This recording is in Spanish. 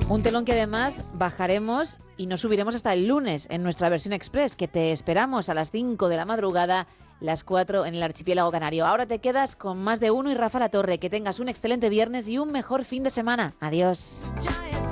Un telón que además bajaremos y nos subiremos hasta el lunes en nuestra versión express, que te esperamos a las 5 de la madrugada, las 4 en el archipiélago canario. Ahora te quedas con Más de Uno y Rafa La Torre. Que tengas un excelente viernes y un mejor fin de semana. Adiós.